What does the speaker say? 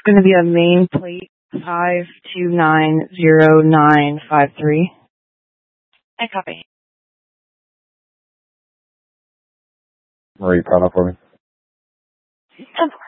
going to be a main plate 5290953. I copy. Marie, count up for me. 10-4.